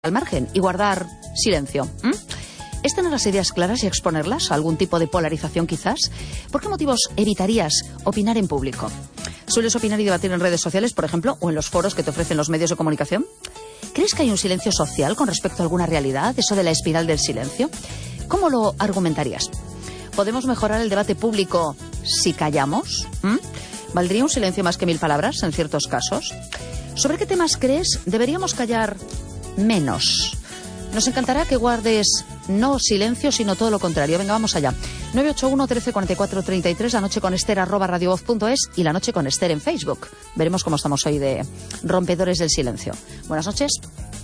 al margen y guardar silencio. ¿Es tener las ideas claras y exponerlas a algún tipo de polarización quizás? ¿Por qué motivos evitarías opinar en público? ¿Sueles opinar y debatir en redes sociales, por ejemplo, o en los foros que te ofrecen los medios de comunicación? ¿Crees que hay un silencio social con respecto a alguna realidad, eso de la espiral del silencio? ¿Cómo lo argumentarías? ¿Podemos mejorar el debate público si callamos? ¿Valdría un silencio más que 1000 palabras en ciertos casos? ¿Sobre qué temas crees deberíamos callar menos? Nos encantará que guardes no silencio, sino todo lo contrario. Venga, vamos allá. 981 13 44 33, La Noche con Ester, @radiovoz.es y La Noche con Ester en Facebook. Veremos cómo estamos hoy de rompedores del silencio. Buenas noches.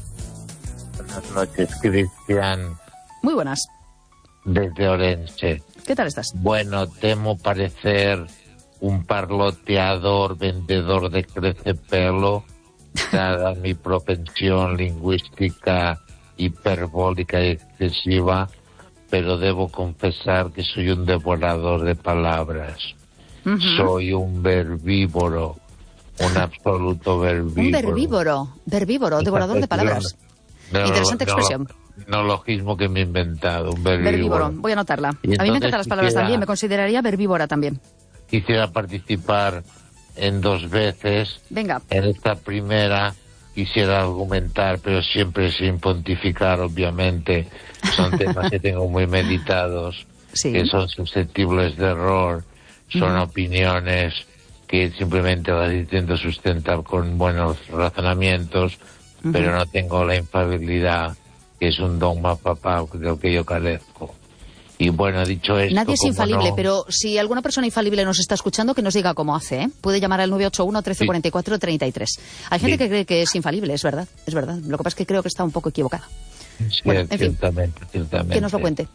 Buenas noches, Cristian. Muy buenas. Desde Orense. ¿Qué tal estás? Bueno, temo parecer un parloteador, vendedor de crecepelo, dada mi propensión lingüística hiperbólica y excesiva, pero debo confesar que soy un devorador de palabras. Soy un verbívoro, un absoluto verbívoro. Un verbívoro, devorador de palabras. Interesante expresión. Neologismo que me he inventado, un verbívoro. Voy a anotarla. A mí me encantan las palabras también, me consideraría verbívora también. Quisiera participar en 2 veces. Venga. En esta primera quisiera argumentar, pero siempre sin pontificar, obviamente. Son temas que tengo muy meditados, sí, que son susceptibles de error, son opiniones que simplemente las intento sustentar con buenos razonamientos, pero no tengo la infalibilidad, que es un dogma papal del que yo carezco. Y bueno, dicho esto... Nadie es infalible, no... pero si alguna persona infalible nos está escuchando, que nos diga cómo hace, ¿eh? Puede llamar al 981 13 44 33. Hay gente que cree que es infalible, es verdad, es verdad. Lo que pasa es que creo que está un poco equivocada. Sí, bueno, en ciertamente, fin, ciertamente. que nos lo cuente.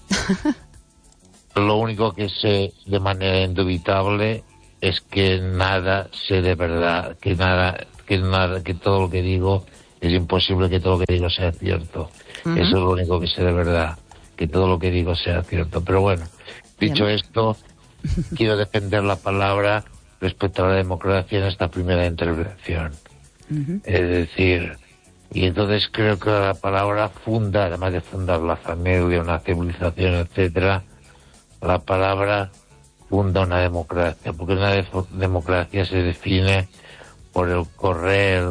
Lo único que sé de manera indubitable es que nada sé de verdad, que todo lo que digo es imposible que todo lo que digo sea cierto. Eso es lo único que sé de verdad, que todo lo que digo sea cierto. Pero bueno, dicho esto, quiero defender la palabra respecto a la democracia en esta primera intervención. Es decir, y entonces creo que la palabra funda, además de fundar la familia, una civilización, etcétera, la palabra funda una democracia, porque una democracia se define por el correr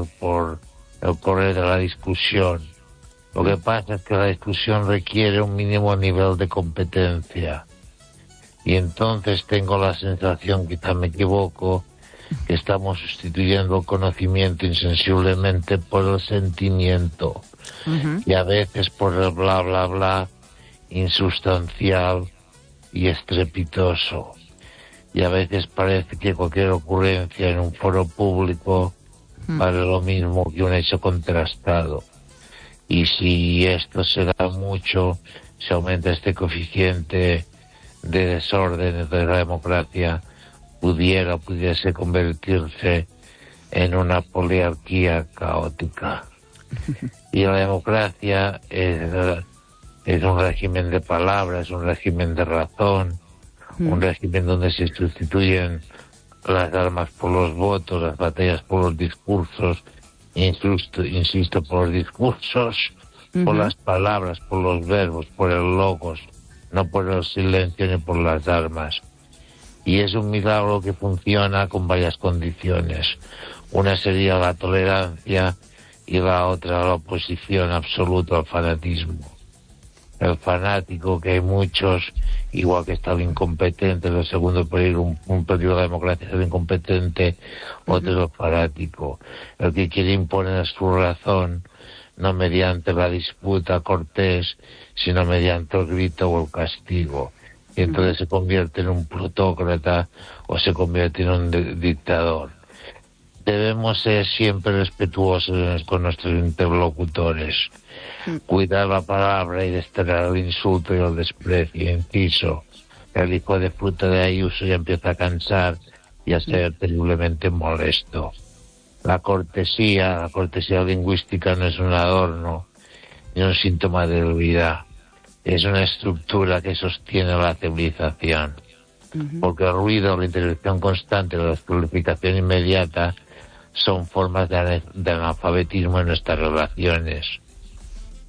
de la discusión. Lo que pasa es que la discusión requiere un mínimo nivel de competencia. Y entonces tengo la sensación, quizá me equivoco, que estamos sustituyendo el conocimiento insensiblemente por el sentimiento. Y a veces por el bla, bla, bla, insustancial y estrepitoso. Y a veces parece que cualquier ocurrencia en un foro público vale lo mismo que un hecho contrastado. Y si esto se da mucho, se aumenta este coeficiente de desorden de la democracia, pudiese convertirse en una poliarquía caótica. Y la democracia es un régimen de palabras, un régimen de razón, un régimen donde se sustituyen las armas por los votos, las batallas por los discursos, insisto, por los discursos, por las palabras, por los verbos, por el logos, no por el silencio ni por las armas. Y es un milagro que funciona con varias condiciones. Una sería la tolerancia y la otra la oposición absoluta al fanatismo. El fanático, que hay muchos, igual que está el incompetente, el segundo peligro, un peligro de la democracia es el incompetente, otro es el fanático, el que quiere imponer su razón, no mediante la disputa cortés, sino mediante el grito o el castigo. Y entonces se convierte en un plutócrata o se convierte en un dictador. Debemos ser siempre respetuosos con nuestros interlocutores. Cuidar la palabra y desterrar el insulto y el desprecio. Inciso, el hijo de puta de Ayuso ya empieza a cansar y a ser terriblemente molesto. La cortesía lingüística no es un adorno ni un síntoma de debilidad. Es una estructura que sostiene la civilización. Porque el ruido, la interrupción constante, la descalificación inmediata son formas de analfabetismo en nuestras relaciones.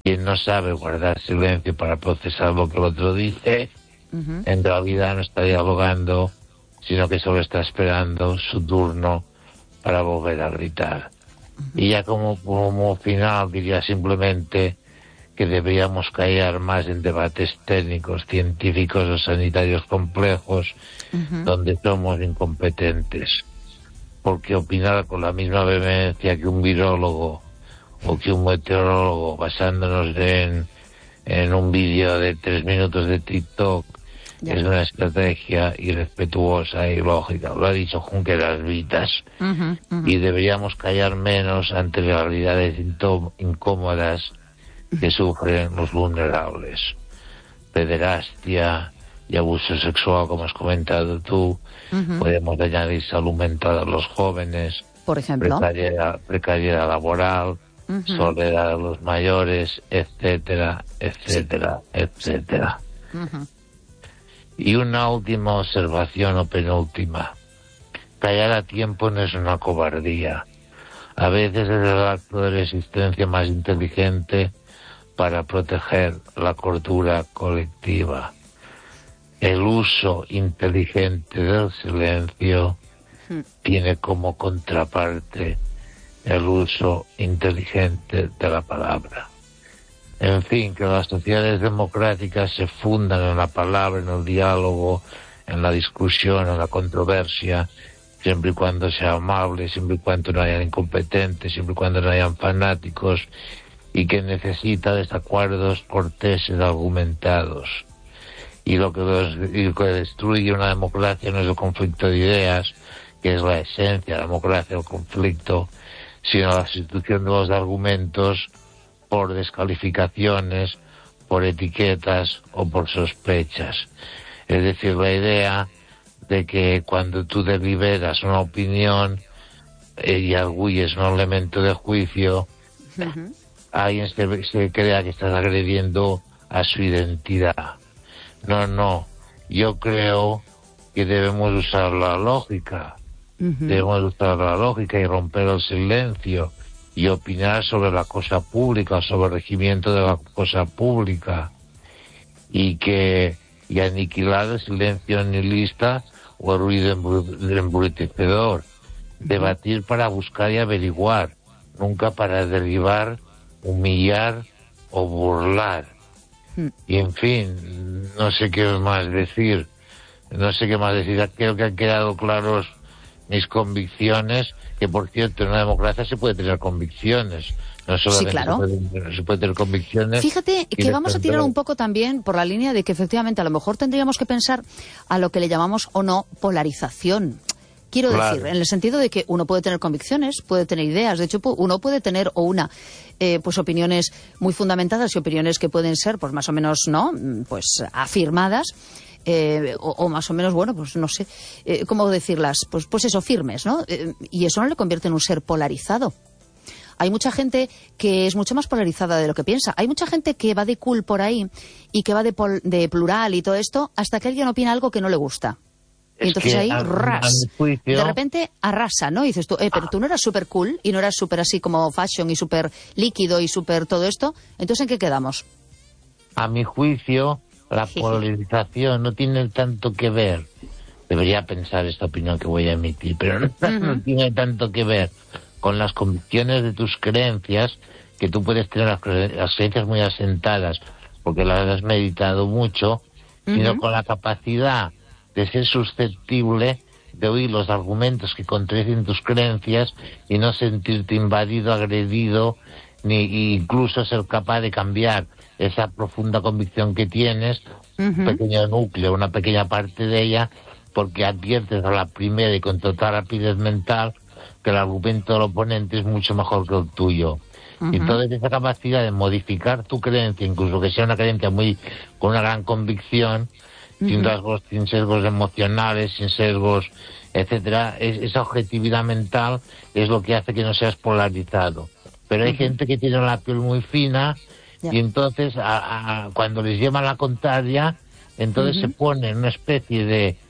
quien no sabe guardar silencio para procesar lo que el otro dice, en realidad no está dialogando, sino que solo está esperando su turno para volver a gritar. Y ya como final diría simplemente que deberíamos callar más en debates técnicos, científicos o sanitarios complejos, donde somos incompetentes. Porque opinar con la misma vehemencia que un virólogo o que un meteorólogo, basándonos en un vídeo de 3 minutos de TikTok, es una estrategia irrespetuosa y lógica. Lo ha dicho Junqueras Vitas. Y deberíamos callar menos ante realidades incómodas que sufren los vulnerables. Pederastia y abuso sexual, como has comentado tú. Podemos añadir salud mental a los jóvenes. Por ejemplo. Precariedad laboral, soledad de los mayores, etcétera, etcétera, etcétera. Y una última observación o penúltima. Callar a tiempo no es una cobardía. A veces es el acto de resistencia más inteligente para proteger la cordura colectiva. El uso inteligente del silencio tiene como contraparte el uso inteligente de la palabra. En fin, que las sociedades democráticas se fundan en la palabra, en el diálogo, en la discusión, en la controversia, siempre y cuando sea amable, siempre y cuando no hayan incompetentes, siempre y cuando no hayan fanáticos, y que necesita desacuerdos corteses argumentados. Y lo que destruye una democracia no es el conflicto de ideas, que es la esencia de la democracia, el conflicto, sino la sustitución de los argumentos por descalificaciones, por etiquetas o por sospechas. Es decir, la idea de que cuando tú deliberas una opinión y arguyes un elemento de juicio, alguien se crea que estás agrediendo a su identidad. No, yo creo que debemos usar la lógica, debemos usar la lógica y romper el silencio y opinar sobre la cosa pública, sobre el regimiento de la cosa pública, y aniquilar el silencio nihilista o el ruido embrutecedor. Debatir para buscar y averiguar, nunca para derribar, humillar o burlar. Y en fin, no sé qué más decir. Creo que han quedado claros mis convicciones, que por cierto en una democracia se puede tener convicciones, no solamente sí, claro. se puede tener convicciones. Fíjate que vamos a tirar un poco también por la línea de que efectivamente a lo mejor tendríamos que pensar a lo que le llamamos o no polarización. Quiero decir, en el sentido de que uno puede tener convicciones, puede tener ideas, de hecho uno puede tener pues opiniones muy fundamentadas y opiniones que pueden ser pues más o menos, ¿no?, pues afirmadas. O más o menos, bueno, pues no sé, ¿cómo decirlas? Pues eso, firmes, ¿no? Y eso no le convierte en un ser polarizado. Hay mucha gente que es mucho más polarizada de lo que piensa. Hay mucha gente que va de cool por ahí y que va de plural y todo esto hasta que alguien opina algo que no le gusta. Y entonces ahí, de repente arrasa, ¿no? Y dices tú, pero tú no eras súper cool y no eras súper así como fashion y súper líquido y súper todo esto. Entonces, ¿en qué quedamos? A mi juicio, la polarización no tiene tanto que ver, debería pensar esta opinión que voy a emitir, pero no tiene tanto que ver con las convicciones de tus creencias, que tú puedes tener las creencias muy asentadas porque las has meditado mucho, sino con la capacidad de ser susceptible de oír los argumentos que contradicen tus creencias y no sentirte invadido, agredido, ni incluso ser capaz de cambiar esa profunda convicción que tienes, un pequeño núcleo, una pequeña parte de ella, porque adviertes a la primera y con total rapidez mental que el argumento del oponente es mucho mejor que el tuyo. Y entonces esa capacidad de modificar tu creencia, incluso que sea una creencia con una gran convicción, sin rasgos, sin sesgos emocionales, sin sesgos, etcétera, esa objetividad mental es lo que hace que no seas polarizado. Pero hay gente que tiene la piel muy fina y entonces cuando les lleva la contraria, entonces se pone en una especie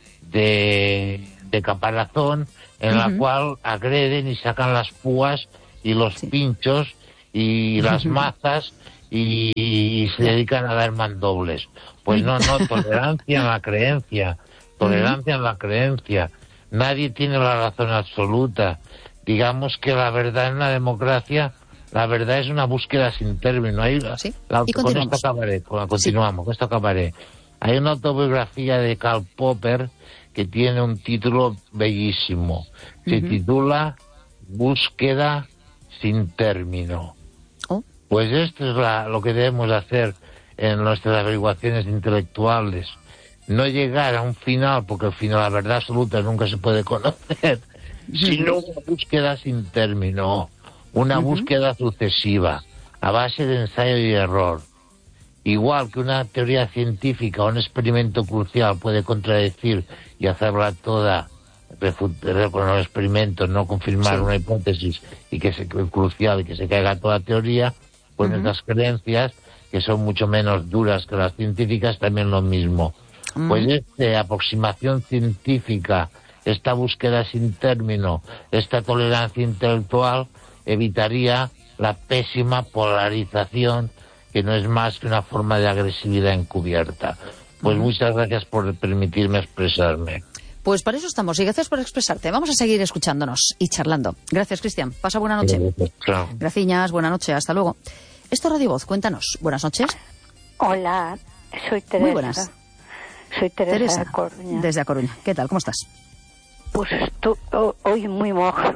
de caparazón en la cual agreden y sacan las púas y los pinchos y las mazas y se dedican a dar mandobles. Pues no, tolerancia en la creencia, tolerancia en la creencia. Nadie tiene la razón absoluta. Digamos que la verdad en la democracia, la verdad es una búsqueda sin término. ¿Sí? Con esto acabaré. Hay una autobiografía de Karl Popper que tiene un título bellísimo. Se titula Búsqueda sin término. Pues esto es lo que debemos hacer en nuestras averiguaciones intelectuales. No llegar a un final, porque al final la verdad absoluta nunca se puede conocer, sino una búsqueda sin término, una búsqueda sucesiva, a base de ensayo y error. Igual que una teoría científica o un experimento crucial puede contradecir y hacerla toda con los experimentos, no confirmar una hipótesis y que sea crucial y que se caiga toda teoría, pues nuestras creencias, que son mucho menos duras que las científicas, también lo mismo. Pues esta aproximación científica, esta búsqueda sin término, esta tolerancia intelectual, evitaría la pésima polarización, que no es más que una forma de agresividad encubierta. Pues muchas gracias por permitirme expresarme. Pues para eso estamos, y gracias por expresarte. Vamos a seguir escuchándonos y charlando. Gracias, Cristian. Pasa buena noche. Gracias, buena noche. Hasta luego. Esto es Radio Voz. Cuéntanos. Buenas noches. Hola, soy Teresa. Muy buenas. Soy Teresa de Coruña. Desde A Coruña. ¿Qué tal? ¿Cómo estás? Pues hoy muy mojada.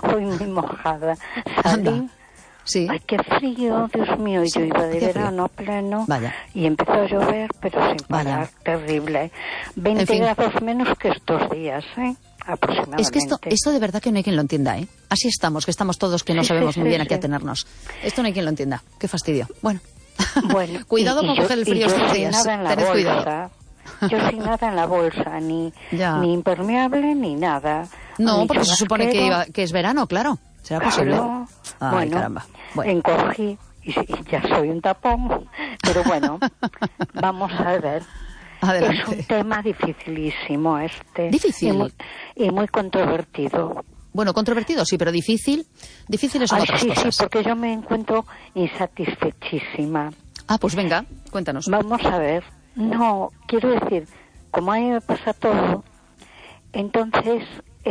Salí. Anda. Sí. Ay, qué frío, Dios mío. Y Sí, yo iba de qué verano pleno. Vaya. Y empezó a llover, pero sin parar. Vaya. Terrible. 20 En fin. grados menos que estos días, aproximadamente. Es que esto de verdad que no hay quien lo entienda, ¿eh? Así estamos, que estamos todos que no sabemos muy bien a qué atenernos. Esto no hay quien lo entienda. Qué fastidio. Bueno, cuidado con coger el frío estos días. Tened cuidado. Yo sin nada en la bolsa, ni impermeable, ni nada. No, Ni porque se supone que es verano, claro. ¿Será posible? Ay, bueno, caramba. Bueno. Encogí y ya soy un tapón. Pero bueno, vamos a ver. Adelante. Es un tema dificilísimo este. Difícil. Y muy controvertido. Bueno, controvertido sí, pero difícil son otras cosas. Sí, porque yo me encuentro insatisfechísima. Ah, pues venga, cuéntanos. Vamos a ver. No, quiero decir, como a mí me pasa todo, entonces,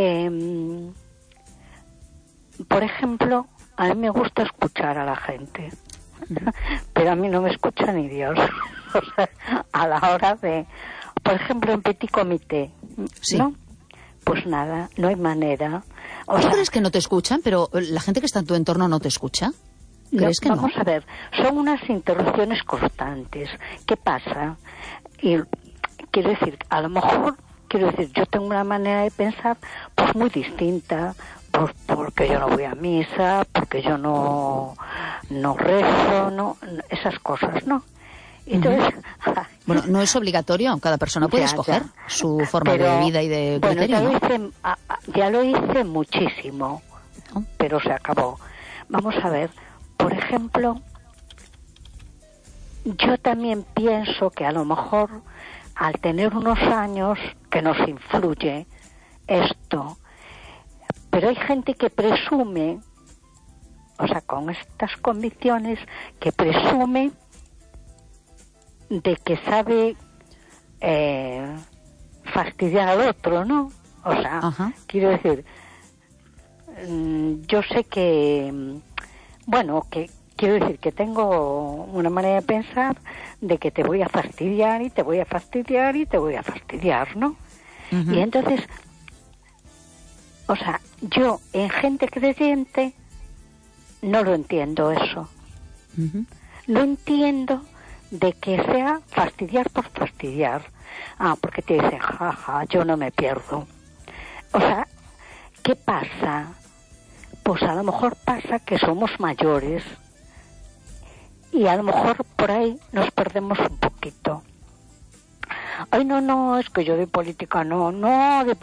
por ejemplo, a mí me gusta escuchar a la gente, pero a mí no me escucha ni Dios. O sea, a la hora de, por ejemplo, en petit comité, ¿no? Pues nada, no hay manera. ¿Tú crees que no te escuchan, pero la gente que está en tu entorno no te escucha? ¿Crees que no? Vamos a ver, son unas interrupciones constantes. ¿Qué pasa? Y quiero decir, a lo mejor, yo tengo una manera de pensar pues muy distinta, pues porque yo no voy a misa, porque yo no rezo, esas cosas, ¿no? Entonces, bueno, no es obligatorio, cada persona puede escoger su forma de vida y de criterio. Bueno, ya lo hice muchísimo, pero se acabó. Vamos a ver, por ejemplo, yo también pienso que a lo mejor al tener unos años que nos influye esto, pero hay gente que presume, o sea, con estas convicciones, que presume de que sabe fastidiar al otro, ¿no? O sea, quiero decir, yo sé que, bueno, que quiero decir que tengo una manera de pensar de que te voy a fastidiar y te voy a fastidiar y te voy a fastidiar, ¿no? Y entonces, o sea, yo en gente creyente no lo entiendo eso. No entiendo de que sea fastidiar por fastidiar. Porque te dicen, jaja, yo no me pierdo. O sea, ¿qué pasa? Pues a lo mejor pasa que somos mayores y a lo mejor por ahí nos perdemos un poquito. Ay, no, es que yo de política no, de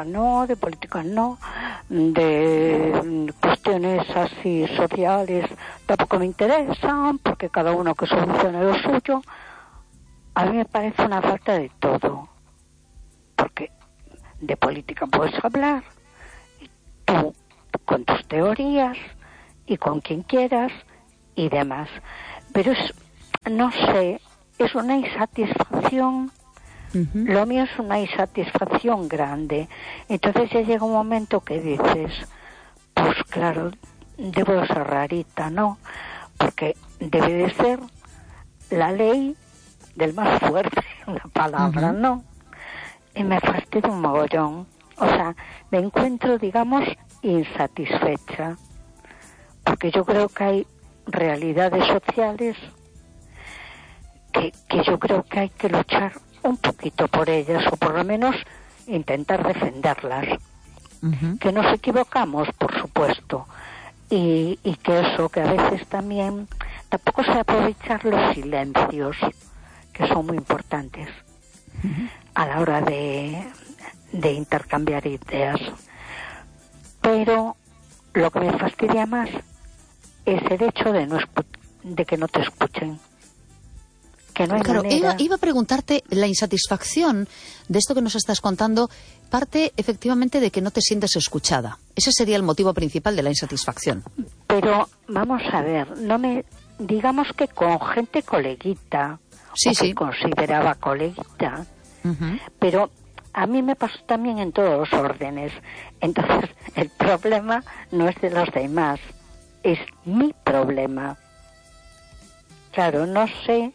cuestiones así sociales tampoco me interesan, porque cada uno que solucione lo suyo. A mí me parece una falta de todo, porque de política puedes hablar, tú con tus teorías y con quien quieras y demás, pero no sé, es una insatisfacción. Lo mío es una insatisfacción grande. Entonces ya llega un momento que dices, pues claro, debo ser rarita, ¿no? Porque debe de ser la ley del más fuerte, una palabra, ¿no? Y me fastidia un mogollón. O sea, me encuentro, digamos, insatisfecha. Porque yo creo que hay realidades sociales que yo creo que hay que luchar un poquito por ellas, o por lo menos intentar defenderlas. Que nos equivocamos, por supuesto, y que eso, que a veces también tampoco se aprovechar los silencios, que son muy importantes a la hora de intercambiar ideas. Pero lo que me fastidia más es el hecho de que no te escuchen. Claro, iba a preguntarte, la insatisfacción de esto que nos estás contando parte efectivamente de que no te sientes escuchada. Ese sería el motivo principal de la insatisfacción. Pero vamos a ver, digamos que con gente coleguita, que consideraba coleguita, pero a mí me pasó también en todos los órdenes. Entonces el problema no es de los demás, es mi problema. Claro, no sé.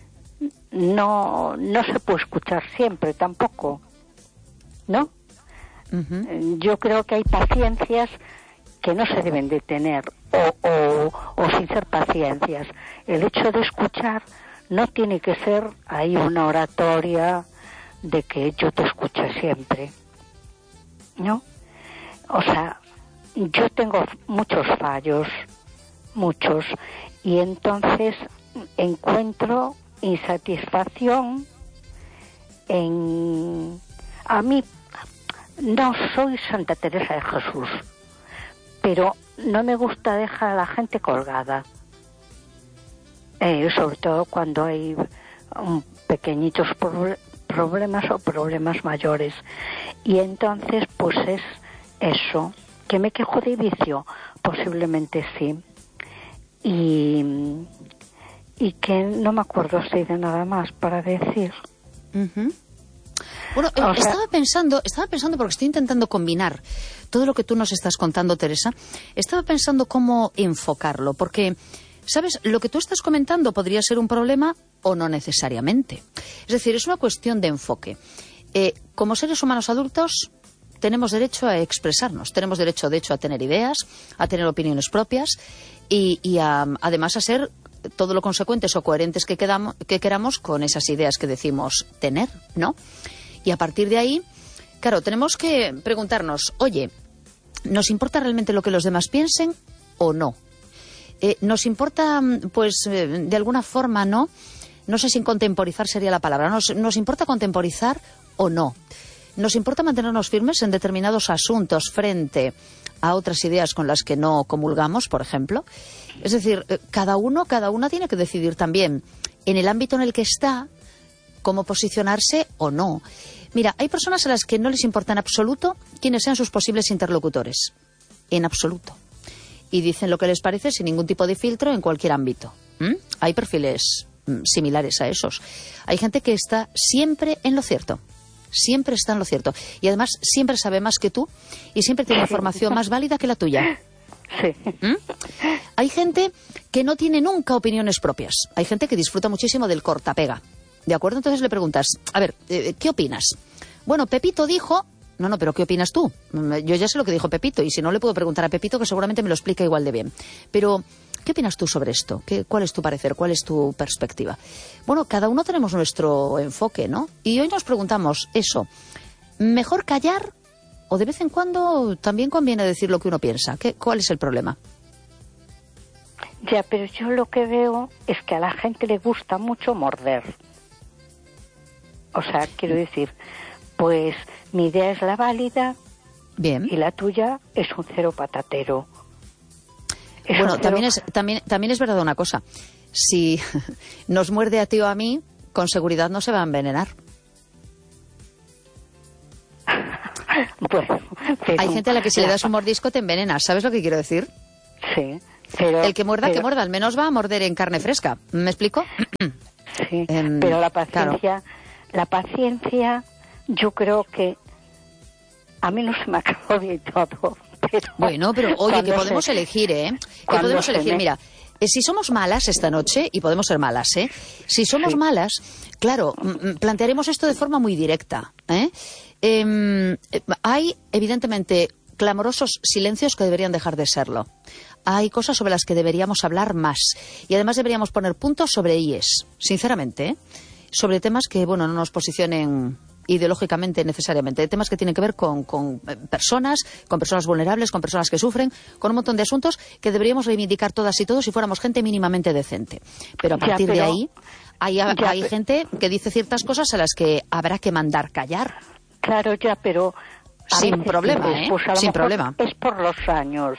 No se puede escuchar siempre tampoco, ¿no? Yo creo que hay paciencias que no se deben de tener, o sin ser paciencias. El hecho de escuchar no tiene que ser ahí una oratoria de que yo te escuche siempre, ¿no? O sea, yo tengo muchos fallos, y entonces encuentro insatisfacción a mí. No soy Santa Teresa de Jesús, pero no me gusta dejar a la gente colgada, sobre todo cuando hay pequeñitos problemas o problemas mayores. Y entonces pues es eso, que me quejo de vicio, posiblemente sí, y que no me acuerdo si de nada más para decir. Bueno, estaba pensando porque estoy intentando combinar todo lo que tú nos estás contando, Teresa. Estaba pensando cómo enfocarlo, porque, ¿sabes? Lo que tú estás comentando podría ser un problema o no necesariamente. Es decir, es una cuestión de enfoque. Como seres humanos adultos tenemos derecho a expresarnos, tenemos derecho, de hecho, a tener ideas, a tener opiniones propias y además a ser todo lo consecuentes o coherentes que queramos con esas ideas que decimos tener, ¿no? Y a partir de ahí, claro, tenemos que preguntarnos, oye, ¿nos importa realmente lo que los demás piensen o no? ¿Nos importa, pues, de alguna forma, no? No sé si contemporizar sería la palabra. ¿Nos importa contemporizar o no? ¿Nos importa mantenernos firmes en determinados asuntos frente a otras ideas con las que no comulgamos, por ejemplo? Es decir, cada una tiene que decidir también en el ámbito en el que está cómo posicionarse o no. Mira, hay personas a las que no les importa en absoluto quiénes sean sus posibles interlocutores. En absoluto. Y dicen lo que les parece sin ningún tipo de filtro en cualquier ámbito. Hay perfiles similares a esos. Hay gente que está siempre en lo cierto. Siempre está en lo cierto. Y además siempre sabe más que tú y siempre tiene información más válida que la tuya. Sí. Hay gente que no tiene nunca opiniones propias. Hay gente que disfruta muchísimo del cortapega. ¿De acuerdo? Entonces le preguntas, a ver, ¿qué opinas? Bueno, Pepito dijo... No, pero ¿qué opinas tú? Yo ya sé lo que dijo Pepito y si no le puedo preguntar a Pepito que seguramente me lo explica igual de bien. Pero, ¿qué opinas tú sobre esto? ¿Cuál es tu parecer? ¿Cuál es tu perspectiva? Bueno, cada uno tenemos nuestro enfoque, ¿no? Y hoy nos preguntamos eso. ¿Mejor callar o de vez en cuando también conviene decir lo que uno piensa? ¿Cuál es el problema? Ya, pero yo lo que veo es que a la gente le gusta mucho morder. O sea, quiero decir, pues mi idea es la válida. Bien. Y la tuya es un cero patatero. Bueno, también es verdad una cosa. Si nos muerde a ti o a mí, con seguridad no se va a envenenar. Bueno, pero... Hay gente a la que si le das un mordisco te envenenas. ¿Sabes lo que quiero decir? Sí. Pero, el que muerda, al menos va a morder en carne fresca. ¿Me explico? Sí, pero la paciencia, yo creo que a mí no se me acabó bien todo. Pero bueno, pero oye, que podemos elegir, ¿eh? Que podemos elegir, mira, si somos malas esta noche, y podemos ser malas, ¿eh? Si somos malas, claro, plantearemos esto de forma muy directa, ¿eh? Hay, evidentemente, clamorosos silencios que deberían dejar de serlo. Hay cosas sobre las que deberíamos hablar más. Y además deberíamos poner puntos sobre IES, sinceramente, ¿eh? Sobre temas que, bueno, no nos posicionen ideológicamente necesariamente, temas que tienen que ver con personas vulnerables, con personas que sufren, con un montón de asuntos que deberíamos reivindicar todas y todos si fuéramos gente mínimamente decente. Pero a partir de ahí hay gente que dice ciertas cosas a las que habrá que mandar callar. Claro, ya, pero sin problema, ¿eh? Pues sin problema. Es por los años.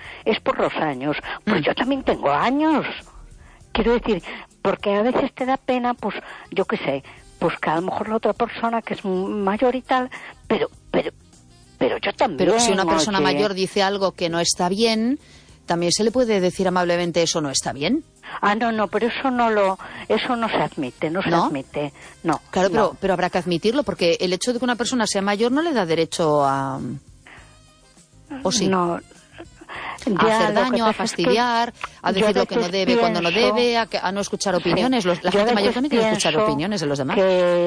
Pues yo también tengo años. Quiero decir, porque a veces te da pena, pues, yo qué sé, pues que a lo mejor la otra persona que es mayor y tal, pero yo también. Pero si una persona mayor dice algo que no está bien, también se le puede decir amablemente eso no está bien. No, pero eso no se admite, no se admite. No. Claro, pero habrá que admitirlo, porque el hecho de que una persona sea mayor no le da derecho a... ¿O sí? No. A hacer daño, a fastidiar, a decir lo que no debe cuando no debe, a no escuchar opiniones. La gente mayor también quiere escuchar opiniones de los demás.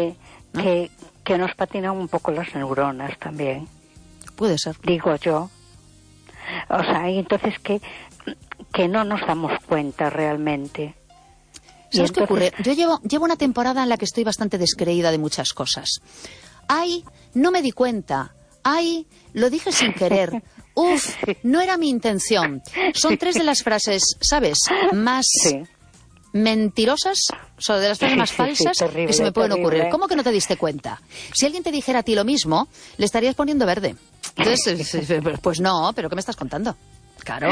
Que nos patinan un poco las neuronas también. Puede ser. Digo yo. O sea, y entonces que no nos damos cuenta realmente. ¿Sabes qué ocurre? Yo llevo una temporada en la que estoy bastante descreída de muchas cosas. No me di cuenta. Lo dije sin querer. No era mi intención. Son 3 de las frases, ¿sabes? Más mentirosas, de las frases más falsas terrible, que se me pueden ocurrir. terrible. ¿Cómo que no te diste cuenta? Si alguien te dijera a ti lo mismo, le estarías poniendo verde. Entonces, pues no, ¿pero qué me estás contando? Claro.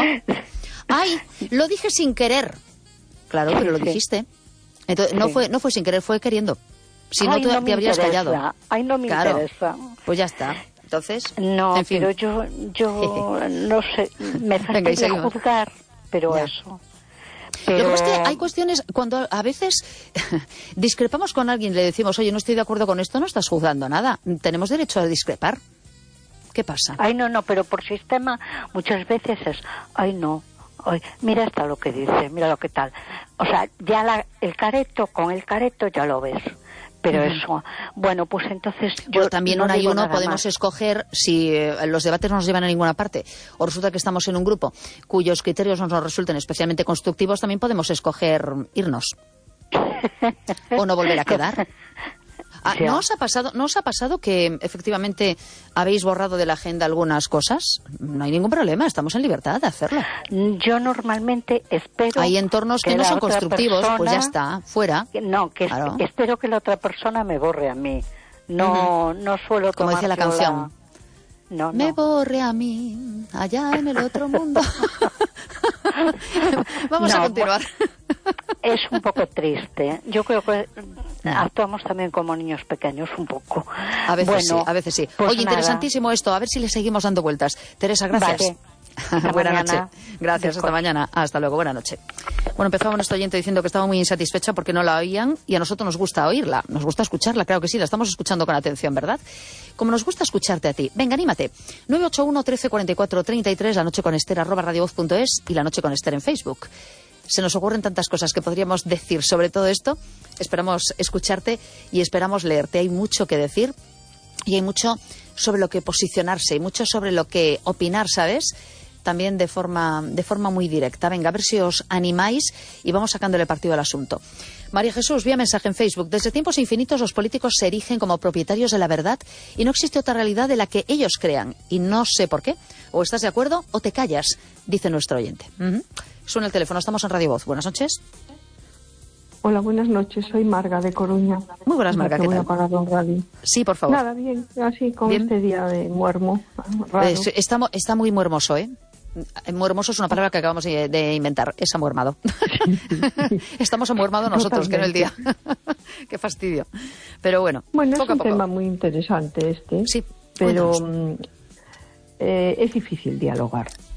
Lo dije sin querer. Claro, pero lo dijiste. Entonces, no fue sin querer, fue queriendo. Si no, te habrías callado. No me interesa. Pues ya está. Entonces, no, en fin. Pero yo no sé, me fastidia juzgar, pero eso. Pero... Lo que pasa es que hay cuestiones, cuando a veces discrepamos con alguien, le decimos, oye, no estoy de acuerdo con esto, no estás juzgando nada. Tenemos derecho a discrepar. ¿Qué pasa? No, pero por sistema muchas veces es, mira hasta lo que dice, mira lo que tal. O sea, ya el careto ya lo ves. Pero eso, bueno, pues entonces yo también no digo nada podemos más. Escoger si los debates no nos llevan a ninguna parte o resulta que estamos en un grupo cuyos criterios no nos resulten especialmente constructivos, también podemos escoger irnos o no volver a quedar. ¿No os ha pasado que efectivamente habéis borrado de la agenda algunas cosas? No hay ningún problema, estamos en libertad de hacerlo. Yo normalmente espero... Hay entornos que no son constructivos, pues ya está, fuera. Claro. Espero que la otra persona me borre a mí. No suelo tomar... Como dice la canción. No. Me borre a mí, allá en el otro mundo. Vamos a continuar. Es un poco triste. Yo creo que actuamos también como niños pequeños un poco. A veces sí. Pues oye, interesantísimo esto. A ver si le seguimos dando vueltas. Teresa, gracias. Vale. Buena noche. Gracias, hasta mañana. Hasta luego, buena noche. Bueno, empezaba nuestro oyente diciendo que estaba muy insatisfecha porque no la oían y a nosotros nos gusta oírla, nos gusta escucharla, claro que sí, la estamos escuchando con atención, ¿verdad? Como nos gusta escucharte a ti. Venga, anímate. 981 13 44 33, la noche con Esther, @radiovoz.es y la noche con Esther en Facebook. Se nos ocurren tantas cosas que podríamos decir sobre todo esto. Esperamos escucharte y esperamos leerte. Hay mucho que decir y hay mucho sobre lo que posicionarse y mucho sobre lo que opinar, ¿sabes? También de forma muy directa. Venga, a ver si os animáis y vamos sacándole partido al asunto. María Jesús, vía mensaje en Facebook. Desde tiempos infinitos los políticos se erigen como propietarios de la verdad y no existe otra realidad de la que ellos crean. Y no sé por qué. O estás de acuerdo o te callas, dice nuestro oyente. Suena el teléfono, estamos en Radio Voz. Buenas noches. Hola, buenas noches. Soy Marga de Coruña. Muy buenas, Marga, ¿qué tal? Voy a parar un radio. Sí, por favor. Nada, bien, así con ¿Bien? Este día de muermo. Está muy muermoso, ¿eh? Muermoso es una palabra que acabamos de inventar. Es amuermado. Estamos amuermados nosotros, que no el día. Qué fastidio. Pero bueno, es poco a un poco. tema muy interesante este. Sí, pero es difícil dialogar.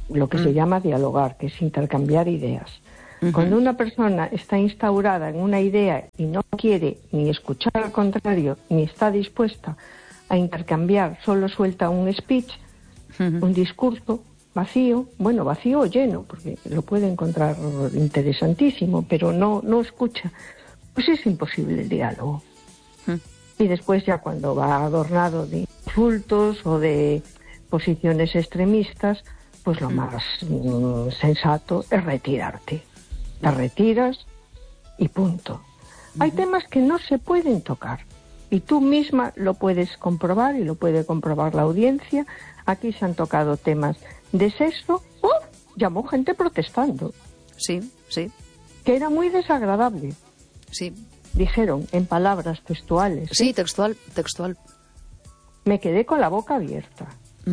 lo que se llama dialogar, que es intercambiar ideas. Cuando una persona está instaurada en una idea y no quiere ni escuchar al contrario, ni está dispuesta a intercambiar, solo suelta un speech, un discurso vacío, bueno, vacío o lleno, porque lo puede encontrar interesantísimo, pero no escucha, pues es imposible el diálogo. Y después ya cuando va adornado de insultos o de posiciones extremistas, pues lo más sensato es retirarte. Te retiras y punto. Hay temas que no se pueden tocar y tú misma lo puedes comprobar y lo puede comprobar la audiencia. Aquí se han tocado temas de sexo. Llamó gente protestando. Sí, sí. Que era muy desagradable. Sí. Dijeron en palabras textuales. Sí, textual. Me quedé con la boca abierta.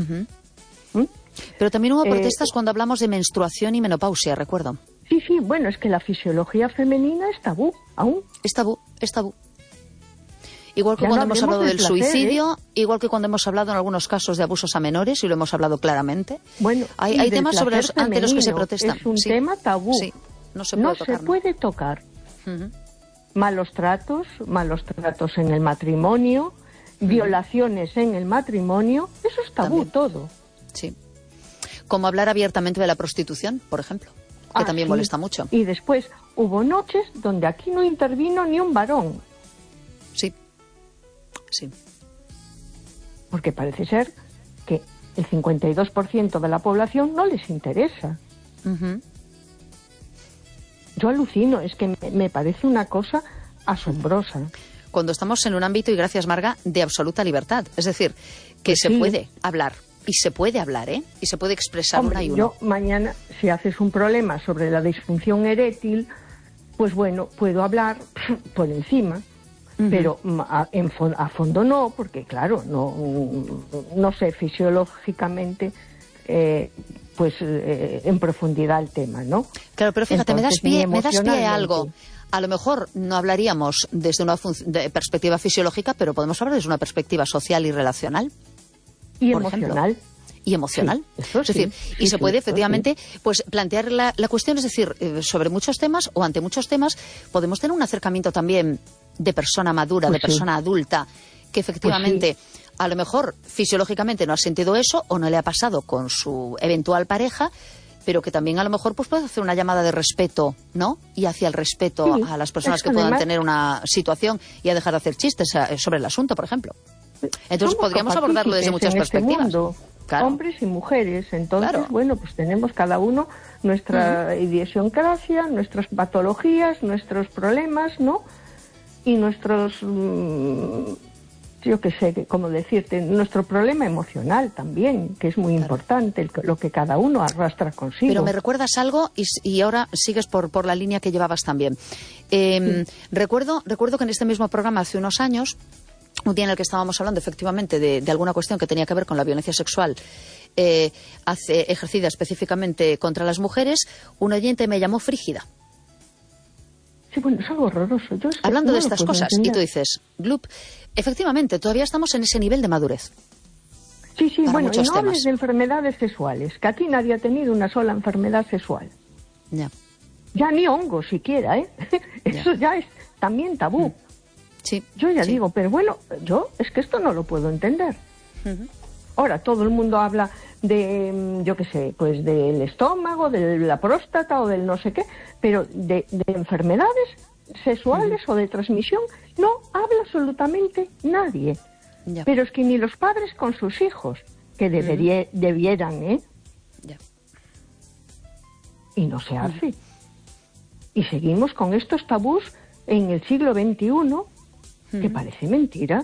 Pero también hubo protestas cuando hablamos de menstruación y menopausia, recuerdo. Sí, bueno, es que la fisiología femenina es tabú, aún. Es tabú. Igual que Ya cuando no hemos hablemos hablado del del placer, suicidio, igual que cuando hemos hablado en algunos casos de abusos a menores, y lo hemos hablado claramente. Bueno, hay temas sobre ante los que se protestan. Es un tema tabú. Sí, no se puede tocar. Malos tratos en el matrimonio, violaciones en el matrimonio, eso es tabú también. todo. Sí. Como hablar abiertamente de la prostitución, por ejemplo, que también molesta mucho. Y después hubo noches donde aquí no intervino ni un varón. Sí. Porque parece ser que el 52% de la población no les interesa. Yo alucino, es que me parece una cosa asombrosa. Cuando estamos en un ámbito, y gracias Marga, de absoluta libertad. Es decir, que Pues se sí. puede hablar. Y se puede hablar, ¿eh? Y se puede expresar Hombre, una y uno. yo mañana, si haces un problema sobre la disfunción eréctil, pues bueno, puedo hablar por encima, pero a fondo no, porque claro, no sé fisiológicamente en profundidad el tema, ¿no? Claro, pero fíjate, Entonces, me das pie a algo. emocionalmente. A lo mejor no hablaríamos desde una perspectiva fisiológica, pero podemos hablar desde una perspectiva social y relacional. Y por emocional. ejemplo. Y emocional. Sí, eso es decir, sí, y se puede sí, efectivamente pues plantear la cuestión, es decir, sobre muchos temas o ante muchos temas podemos tener un acercamiento también de persona madura, Pues de persona adulta, que efectivamente a lo mejor fisiológicamente no ha sentido eso o no le ha pasado con su eventual pareja, pero que también a lo mejor pues puede hacer una llamada de respeto, ¿no? Y hacia el respeto Sí, a las personas es que puedan además tener una situación y a dejar de hacer chistes sobre el asunto, por ejemplo. Entonces Somos podríamos abordarlo desde muchas en este perspectivas. mundo, Claro. hombres y mujeres. Entonces, Claro. bueno, pues tenemos cada uno nuestra idiosincrasia, nuestras patologías, nuestros problemas, ¿no? Y nuestros, yo qué sé, cómo decirte, nuestro problema emocional también, que es muy importante, lo que cada uno arrastra consigo. Pero me recuerdas algo y ahora sigues por la línea que llevabas también. Recuerdo que en este mismo programa hace unos años, un día en el que estábamos hablando efectivamente de alguna cuestión que tenía que ver con la violencia sexual ejercida específicamente contra las mujeres, un oyente me llamó frígida. Sí, bueno, es algo horroroso. Yo es que Hablando no de lo estas puedo cosas, entender. y tú dices, Glup, efectivamente, todavía estamos en ese nivel de madurez. Sí, para bueno, y muchos no temas. hables de enfermedades sexuales, que aquí nadie ha tenido una sola enfermedad sexual. Ya. Ya ni hongo siquiera, ¿eh? Eso ya es también tabú. Sí. Yo ya sí. digo, pero bueno, yo es que esto no lo puedo entender. Ahora, todo el mundo habla de, yo qué sé, pues del estómago, de la próstata o del no sé qué, pero de enfermedades sexuales o de transmisión no habla absolutamente nadie. Ya. Pero es que ni los padres con sus hijos, que debieran, ¿eh? Ya. Y no se hace. Y seguimos con estos tabús en el siglo XXI, que parece mentira.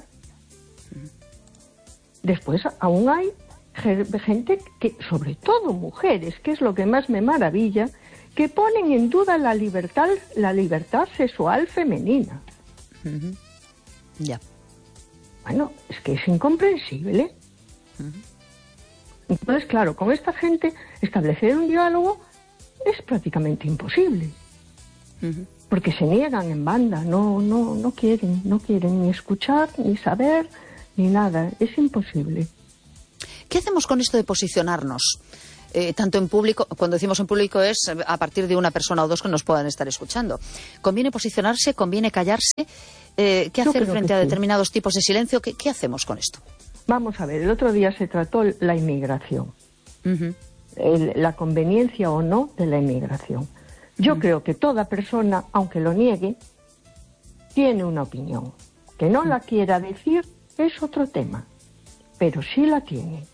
Después aún hay gente que, sobre todo mujeres, que es lo que más me maravilla, que ponen en duda la libertad sexual femenina. Ya. Bueno, es que es incomprensible. Entonces, claro, con esta gente establecer un diálogo es prácticamente imposible. Porque se niegan en banda, no quieren ni escuchar, ni saber, ni nada. Es imposible. ¿Qué hacemos con esto de posicionarnos? tanto en público, cuando decimos en público es a partir de una persona o dos que nos puedan estar escuchando. ¿Conviene posicionarse? ¿Conviene callarse? ¿Qué hacer frente a determinados tipos de silencio? ¿Qué hacemos con esto? Vamos a ver, el otro día se trató la inmigración. La conveniencia o no de la inmigración. Yo creo que toda persona, aunque lo niegue, tiene una opinión. Que no la quiera decir es otro tema, pero sí la tiene.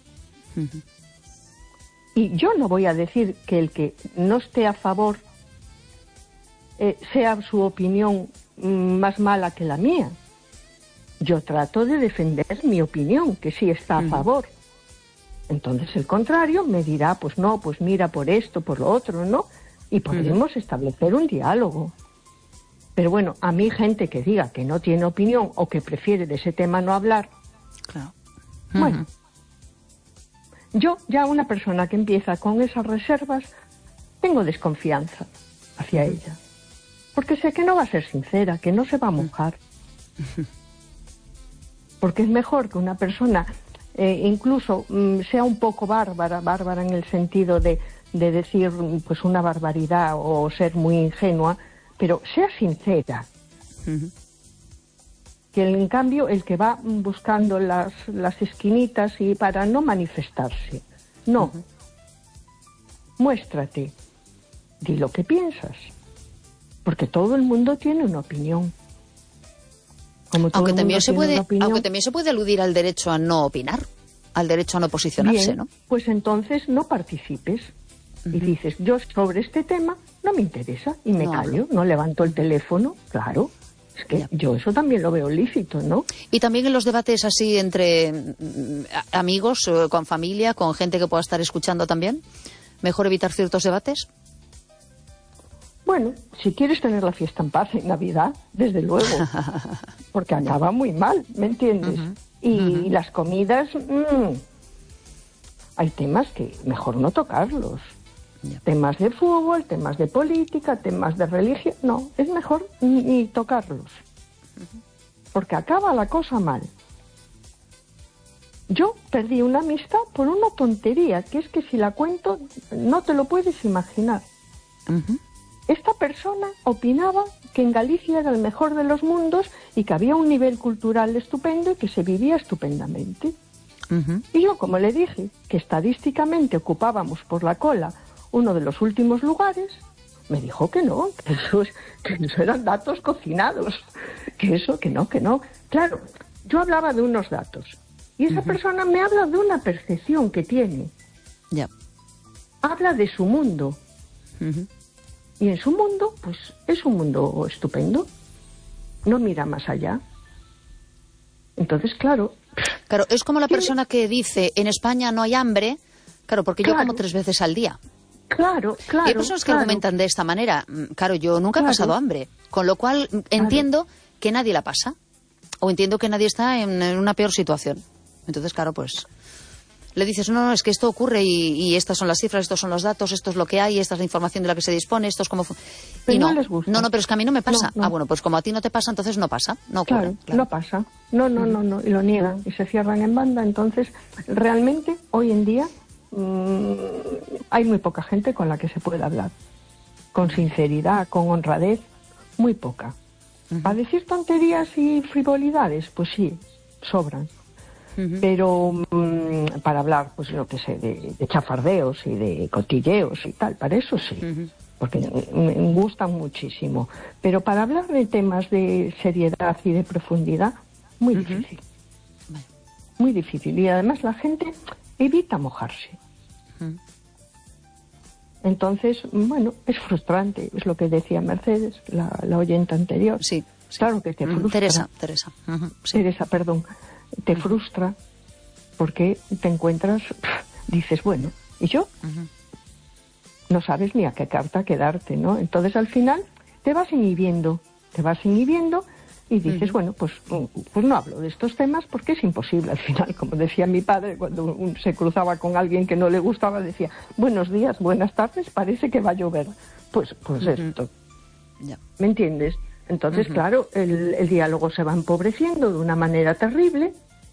Y yo no voy a decir que el que no esté a favor sea su opinión más mala que la mía. Yo trato de defender mi opinión, que sí está a favor. Entonces el contrario me dirá, pues no, pues mira por esto, por lo otro, ¿no? Y podremos establecer un diálogo. Pero bueno, a mí gente que diga que no tiene opinión o que prefiere de ese tema no hablar, claro. Bueno, yo ya una persona que empieza con esas reservas, tengo desconfianza hacia ella. Porque sé que no va a ser sincera, que no se va a mojar. Porque es mejor que una persona incluso sea un poco bárbara en el sentido de decir pues una barbaridad o ser muy ingenua, pero sea sincera. Que en cambio el que va buscando las esquinitas y para no manifestarse. No. Muéstrate. Di lo que piensas. Porque todo el mundo tiene una opinión. Aunque también se puede aludir al derecho a no opinar, al derecho a no posicionarse, bien, ¿no? Pues entonces no participes. Y dices, yo sobre este tema no me interesa y me callo, no levanto el teléfono, claro. Es que yo eso también lo veo lícito, ¿no? Y también en los debates así entre amigos, con familia, con gente que pueda estar escuchando también, ¿mejor evitar ciertos debates? Bueno, si quieres tener la fiesta en paz en Navidad, desde luego, porque acaba muy mal, ¿me entiendes? Y las comidas, hay temas que mejor no tocarlos. Temas de fútbol, temas de política, temas de religión, no, es mejor ni tocarlos. Porque acaba la cosa mal. Yo perdí una amistad por una tontería, que es que si la cuento no te lo puedes imaginar. Esta persona opinaba que en Galicia era el mejor de los mundos y que había un nivel cultural estupendo y que se vivía estupendamente. Y yo, como le dije, que estadísticamente ocupábamos por la cola uno de los últimos lugares, me dijo que no, que eso eran datos cocinados, que no. Claro, yo hablaba de unos datos y esa persona me habla de una percepción que tiene. Habla de su mundo. Y en su mundo, pues es un mundo estupendo. No mira más allá. Entonces, claro... Claro, es como la persona que dice, en España no hay hambre, claro, porque yo como 3 veces al día. Claro. Y hay personas que argumentan de esta manera. Claro, yo nunca he pasado hambre, con lo cual entiendo que nadie la pasa. O entiendo que nadie está en una peor situación. Entonces, claro, pues... Le dices, no, es que esto ocurre y estas son las cifras, estos son los datos, esto es lo que hay, esta es la información de la que se dispone, esto es como... Pero no les gusta. No, pero es que a mí no me pasa. No. Ah, bueno, pues como a ti no te pasa, entonces no pasa, no ocurre. Claro. No pasa. No, y lo niegan y se cierran en banda. Entonces, realmente, hoy en día, hay muy poca gente con la que se pueda hablar. Con sinceridad, con honradez, muy poca. ¿Para decir tonterías y frivolidades? Pues sí, sobran. Pero para hablar, pues lo que sé, de chafardeos y de cotilleos y tal, para eso sí, porque me gustan muchísimo. Pero para hablar de temas de seriedad y de profundidad, muy difícil. Muy difícil. Y además la gente evita mojarse. Entonces, bueno, es frustrante, es lo que decía Mercedes, la oyente anterior. Sí. Claro que te frustra. Teresa. Teresa, perdón. Te frustra porque te encuentras, dices, bueno, ¿y yo? No sabes ni a qué carta quedarte, ¿no? Entonces al final te vas inhibiendo y dices, bueno, pues no hablo de estos temas porque es imposible al final. Como decía mi padre, cuando se cruzaba con alguien que no le gustaba, decía, buenos días, buenas tardes, parece que va a llover. Pues esto. ¿Me entiendes? Entonces, claro, el diálogo se va empobreciendo de una manera terrible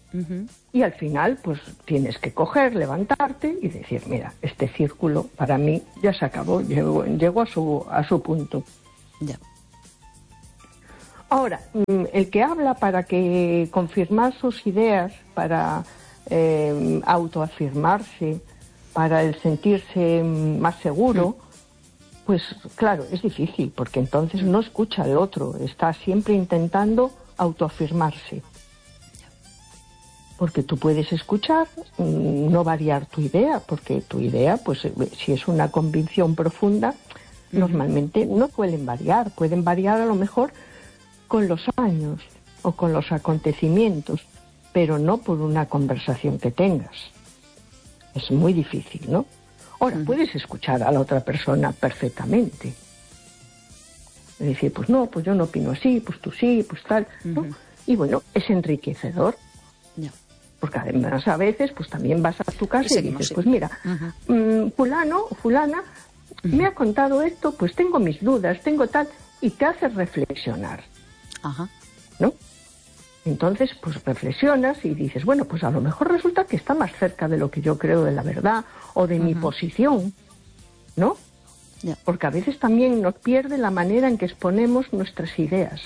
Y al final, pues tienes que coger, levantarte y decir, mira, este círculo para mí ya se acabó, llegó a su punto. Ya. Ahora, el que habla para que confirmar sus ideas, para autoafirmarse, para el sentirse más seguro, pues claro, es difícil, porque entonces no escucha al otro, está siempre intentando autoafirmarse. Porque tú puedes escuchar, no variar tu idea, porque tu idea, pues si es una convicción profunda, normalmente no pueden variar a lo mejor con los años o con los acontecimientos, pero no por una conversación que tengas. Es muy difícil, ¿no? Ahora, puedes escuchar a la otra persona perfectamente. Es decir, pues no, pues yo no opino así, pues tú sí, pues tal, ¿no? Y bueno, es enriquecedor. Ya. Porque además a veces pues también vas a tu casa y dices, sí. pues mira, fulano o fulana me ha contado esto, pues tengo mis dudas, tengo tal, y te hace reflexionar, ¿no? Entonces pues reflexionas y dices, bueno, pues a lo mejor resulta que está más cerca de lo que yo creo de la verdad o de mi posición, ¿no? Ya. Porque a veces también nos pierde la manera en que exponemos nuestras ideas.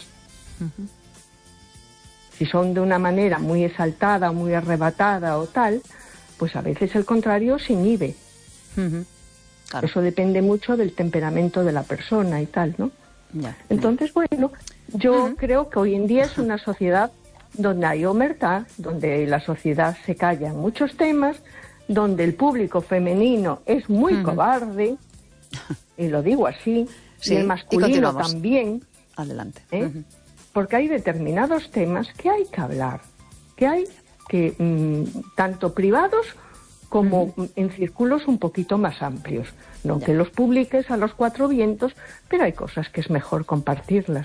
Si son de una manera muy exaltada, muy arrebatada o tal, pues a veces el contrario se inhibe. Claro. Eso depende mucho del temperamento de la persona y tal, ¿no? Ya. Entonces, bueno, yo creo que hoy en día es una sociedad donde hay omertá, donde la sociedad se calla en muchos temas, donde el público femenino es muy cobarde, y lo digo así, sí, y el masculino también. Adelante. Porque hay determinados temas que hay que hablar, que hay que, tanto privados como en círculos un poquito más amplios. No que los publiques a los cuatro vientos, pero hay cosas que es mejor compartirlas.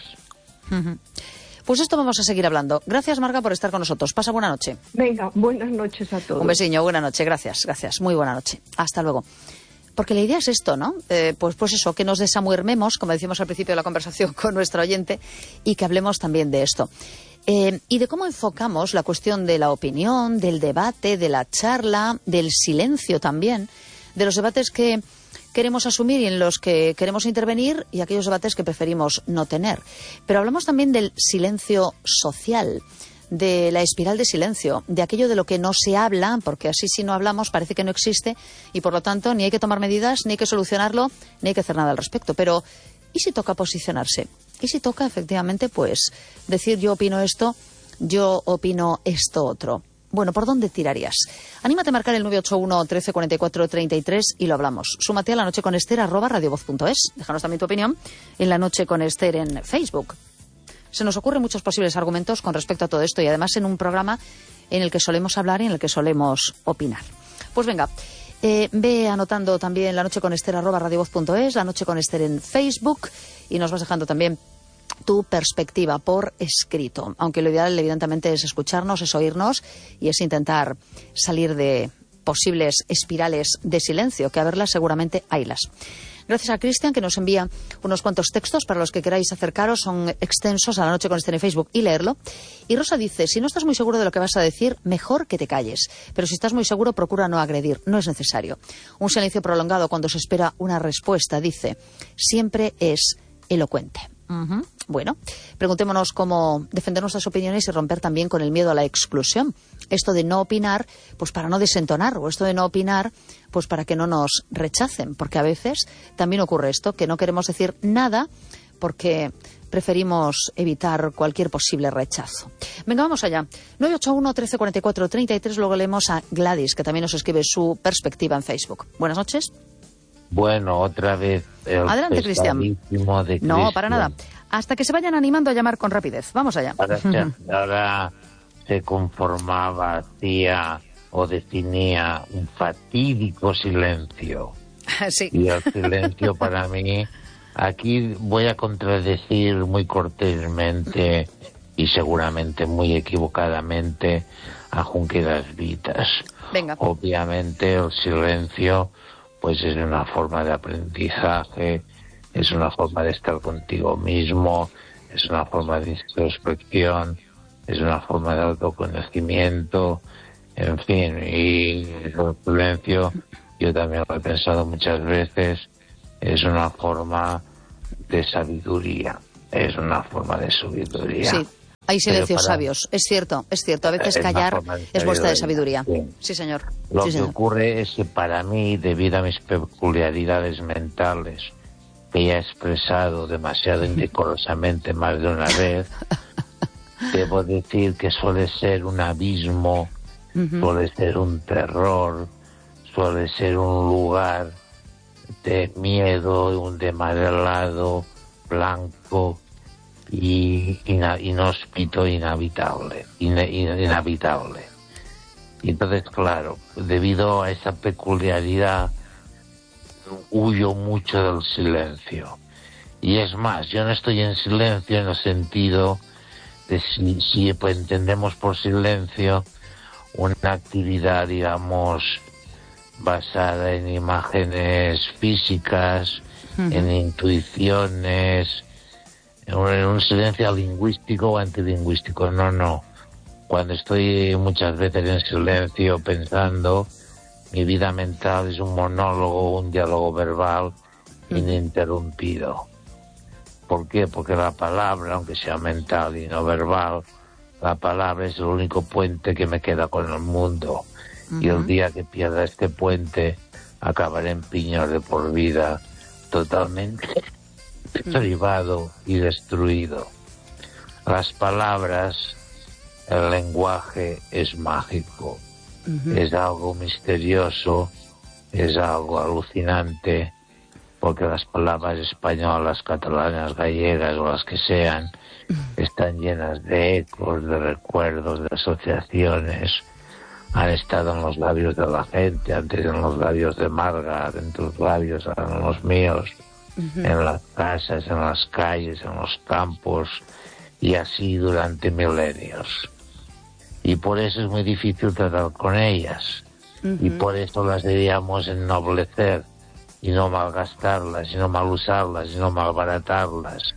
Pues esto vamos a seguir hablando. Gracias, Marga, por estar con nosotros. Pasa buena noche. Venga, buenas noches a todos. Un besiño, buena noche. Gracias. Muy buena noche. Hasta luego. Porque la idea es esto, ¿no? Pues eso, que nos desamuermemos, como decimos al principio de la conversación con nuestro oyente, y que hablemos también de esto. Y de cómo enfocamos la cuestión de la opinión, del debate, de la charla, del silencio también, de los debates que queremos asumir y en los que queremos intervenir y aquellos debates que preferimos no tener. Pero hablamos también del silencio social, de la espiral de silencio, de aquello de lo que no se habla, porque así si no hablamos parece que no existe y por lo tanto ni hay que tomar medidas, ni hay que solucionarlo, ni hay que hacer nada al respecto. Pero ¿y si toca posicionarse? ¿Y si toca efectivamente pues decir yo opino esto, yo opino esto otro? Bueno, ¿por dónde tirarías? Anímate a marcar el 981 13 44 33 y lo hablamos. Súmate a La Noche con Ester @radiovoz.es. Déjanos también tu opinión en La Noche con Ester en Facebook. Se nos ocurren muchos posibles argumentos con respecto a todo esto y además en un programa en el que solemos hablar y en el que solemos opinar. Pues venga, ve anotando también La Noche con Ester @radiovoz.es, La Noche con Ester en Facebook y nos vas dejando también tu perspectiva por escrito. Aunque lo ideal evidentemente es escucharnos, es oírnos y es intentar salir de posibles espirales de silencio, que a verlas seguramente haylas. Gracias a Cristian, que nos envía unos cuantos textos para los que queráis acercaros. Son extensos, a La Noche con Ester en Facebook y leerlo. Y Rosa dice, si no estás muy seguro de lo que vas a decir, mejor que te calles. Pero si estás muy seguro, procura no agredir. No es necesario. Un silencio prolongado cuando se espera una respuesta, dice, siempre es elocuente. Bueno, preguntémonos cómo defender nuestras opiniones y romper también con el miedo a la exclusión. Esto de no opinar, pues para no desentonar, o esto de no opinar, pues para que no nos rechacen, porque a veces también ocurre esto, que no queremos decir nada porque preferimos evitar cualquier posible rechazo. Venga, vamos allá. 981 13 44 33, luego leemos a Gladys, que también nos escribe su perspectiva en Facebook. Buenas noches. Bueno, otra vez el adelante, Cristian. No, para nada. Hasta que se vayan animando a llamar con rapidez. Vamos allá. Ahora se conformaba, hacía o definía un fatídico silencio. Sí. Y el silencio para mí, aquí voy a contradecir muy cortésmente y seguramente muy equivocadamente a Junqueras Vitas. Venga. Obviamente el silencio pues es una forma de aprendizaje, es una forma de estar contigo mismo, es una forma de introspección, es una forma de autoconocimiento, en fin, y el silencio, yo también lo he pensado muchas veces, es una forma de sabiduría, es una forma de sabiduría. Sí, hay silencios sabios, es cierto, a veces callar es muestra de sabiduría. Sí, señor. Lo que ocurre es que para mí, debido a mis peculiaridades mentales, que ya he expresado demasiado indecorosamente más de una vez, debo decir que suele ser un abismo, suele ser un terror, suele ser un lugar de miedo, un de mal helado, blanco y inhóspito, inhabitable. Y entonces, claro, debido a esa peculiaridad, huyo mucho del silencio. Y es más, yo no estoy en silencio en el sentido de si pues, entendemos por silencio una actividad, digamos, basada en imágenes físicas, en intuiciones, en un silencio lingüístico o antilingüístico. No. Cuando estoy muchas veces en silencio pensando, mi vida mental es un monólogo, un diálogo verbal ininterrumpido. ¿Por qué? Porque la palabra, aunque sea mental y no verbal, la palabra es el único puente que me queda con el mundo. Y el día que pierda este puente, acabaré en piños de por vida, totalmente privado y destruido. Las palabras, el lenguaje es mágico, es algo misterioso, es algo alucinante, porque las palabras españolas, catalanas, gallegas o las que sean, están llenas de ecos, de recuerdos, de asociaciones. Han estado en los labios de la gente, antes en los labios de Marga, en tus labios, ahora en los míos, en las casas, en las calles, en los campos, y así durante milenios. Y por eso es muy difícil tratar con ellas, y por eso las debíamos ennoblecer, y no malgastarlas, y no malusarlas, y no malbaratarlas,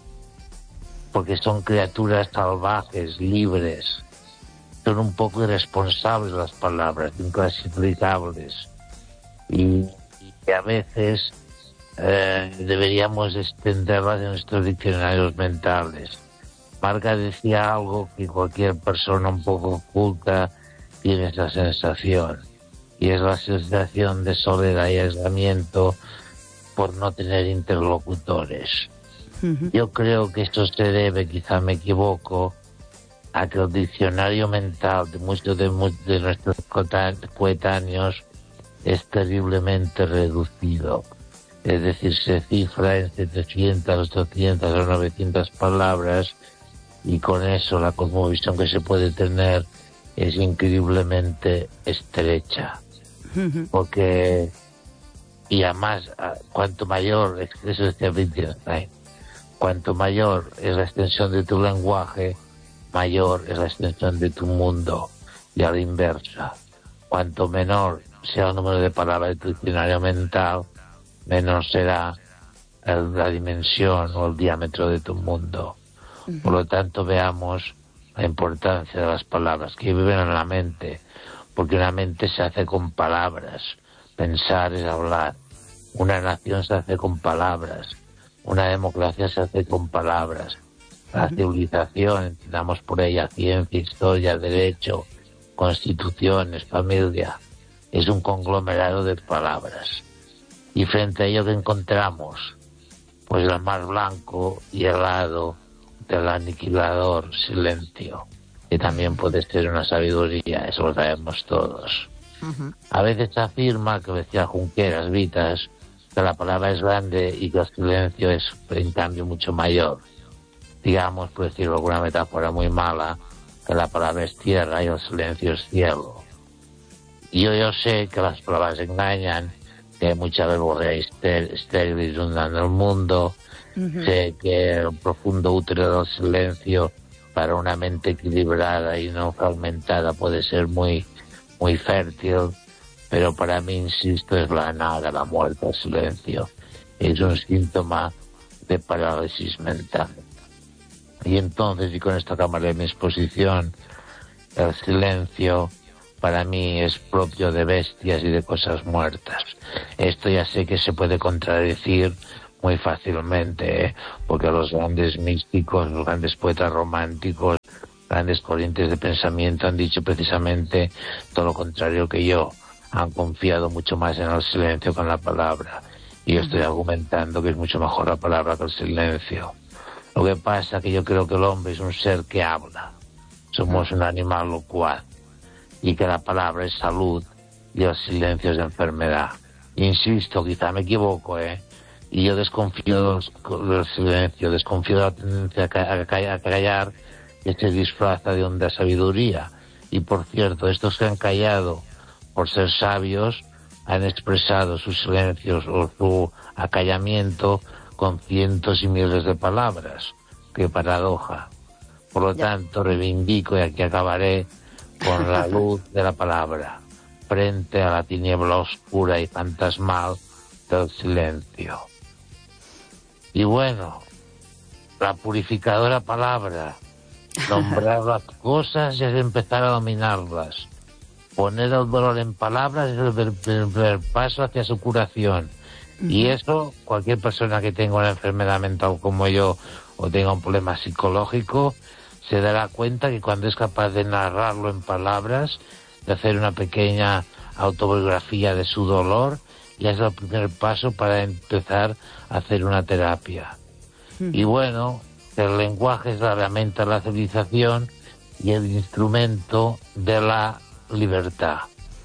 porque son criaturas salvajes, libres. Son un poco irresponsables las palabras, inclasificables, y a veces deberíamos extenderlas en nuestros diccionarios mentales. Marga decía algo que cualquier persona un poco culta tiene esa sensación, y es la sensación de soledad y aislamiento por no tener interlocutores. Yo creo que esto se debe, quizá me equivoco, a que el diccionario mental de muchos de nuestros coetáneos es terriblemente reducido. Es decir, se cifra en 700, 800 o 900 palabras, y con eso la cosmovisión que se puede tener es increíblemente estrecha. Porque, y además, cuanto mayor, eso decía Wittgenstein, cuanto mayor es la extensión de tu lenguaje, mayor es la extensión de tu mundo, y a la inversa. Cuanto menor sea el número de palabras de tu diccionario mental, menor será la dimensión o el diámetro de tu mundo. Por lo tanto, veamos la importancia de las palabras que viven en la mente, porque una mente se hace con palabras, pensar es hablar, una nación se hace con palabras, una democracia se hace con palabras. La civilización, entendamos por ella ciencia, historia, derecho, constituciones, familia, es un conglomerado de palabras. Y frente a ello, ¿qué encontramos? Pues el mar blanco y helado del aniquilador silencio, que también puede ser una sabiduría, eso lo sabemos todos. A veces se afirma, que decía Junqueras, Vitas, que la palabra es grande y que el silencio es, en cambio, mucho mayor. Digamos, por decirlo alguna metáfora muy mala, que la palabra es tierra y el silencio es cielo. Y yo sé que las palabras engañan, que hay mucha verborrea estéril inundando el mundo, sé que el profundo útero del silencio para una mente equilibrada y no fragmentada puede ser muy, muy fértil, pero para mí, insisto, es la nada, la muerte, el silencio. Es un síntoma de parálisis mental. Y entonces, y con esto acabaré mi exposición, el silencio para mí es propio de bestias y de cosas muertas. Esto ya sé que se puede contradecir muy fácilmente, porque los grandes místicos, los grandes poetas románticos, grandes corrientes de pensamiento han dicho precisamente todo lo contrario que yo. Han confiado mucho más en el silencio que en la palabra. Y yo estoy argumentando que es mucho mejor la palabra que el silencio. Lo que pasa es que yo creo que el hombre es un ser que habla. Somos un animal locuaz. Y que la palabra es salud y el silencio es enfermedad. Insisto, quizá me equivoco, y yo desconfío del silencio, desconfío de la tendencia a callar, que se disfraza de honda sabiduría. Y por cierto, estos que han callado por ser sabios han expresado sus silencios o su acallamiento con cientos y miles de palabras. ¡Qué paradoja! Por lo tanto, reivindico, y aquí acabaré, con la luz de la palabra, frente a la tiniebla oscura y fantasmal del silencio. Y bueno, la purificadora palabra, nombrar las cosas y empezar a dominarlas. Poner el dolor en palabras es el primer paso hacia su curación. Y eso, cualquier persona que tenga una enfermedad mental como yo o tenga un problema psicológico, se dará cuenta que cuando es capaz de narrarlo en palabras, de hacer una pequeña autobiografía de su dolor, ya es el primer paso para empezar a hacer una terapia. Y bueno, el lenguaje es la herramienta de la civilización y el instrumento de la libertad.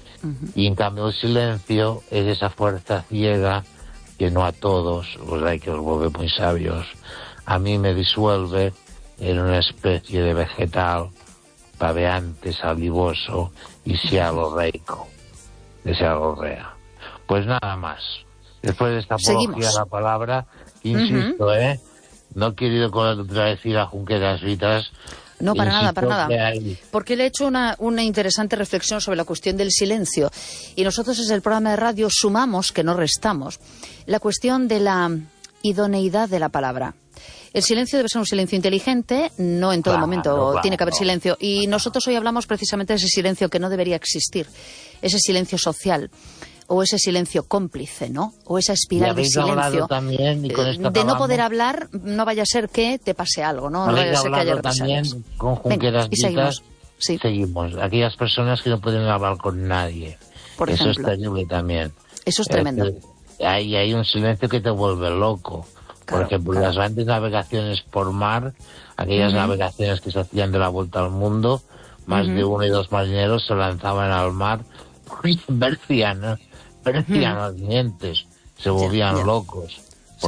Y en cambio el silencio es esa fuerza ciega que no a todos, pues hay que los vuelve muy sabios, a mí me disuelve en una especie de vegetal babeante, salivoso y sialorreico, de sialorrea. Pues nada más. Después de esta apología a la palabra, insisto, no he querido contradecir a Junqueras Vitas. No, para nada, para nada. Porque le he hecho una interesante reflexión sobre la cuestión del silencio. Y nosotros desde el programa de radio sumamos, que no restamos, la cuestión de la idoneidad de la palabra. El silencio debe ser un silencio inteligente, no en todo momento tiene que haber silencio. Y nosotros hoy hablamos precisamente de ese silencio que no debería existir, ese silencio social. O ese silencio cómplice, ¿no? O esa espiral de silencio. También, y con esto de no poder hablar, no vaya a ser que te pase algo, ¿no? No vaya a ser que haya represalias. También con Junqueras Vitas, seguimos. Aquellas personas que no pueden hablar con nadie. Por Eso ejemplo. es terrible también. Eso es tremendo. Hay un silencio que te vuelve loco. Por ejemplo, las grandes navegaciones por mar, aquellas navegaciones que se hacían de la vuelta al mundo, más de 1 y 2 marineros se lanzaban al mar y perdían los dientes, se volvían locos por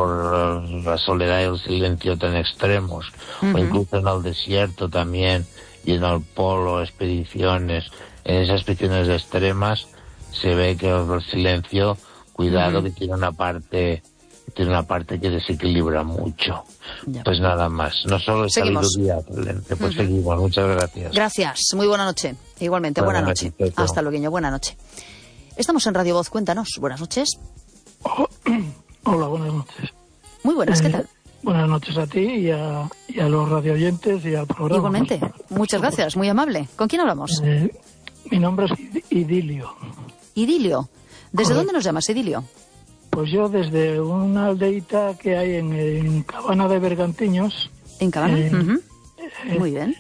la soledad y el silencio tan extremos, o incluso en el desierto también, y en el polo, expediciones, en esas expediciones extremas se ve que el silencio, cuidado, que tiene una parte que desequilibra mucho. Pues nada más, no solo es sabiduría, pues seguimos. Muchas gracias. Gracias, muy buena noche. Igualmente, buena noche. Hasta luego, buena noche. Estamos en Radio Voz, cuéntanos. Buenas noches. Hola, buenas noches. Muy buenas, ¿qué tal? Buenas noches a ti y a los radioyentes y al programa. Igualmente, muchas gracias, muy amable. ¿Con quién hablamos? Mi nombre es Idilio. Idilio. ¿Desde dónde nos llamas, Idilio? Pues yo desde una aldeita que hay en Cabana de Bergantiños. ¿En Cabana? Muy bien.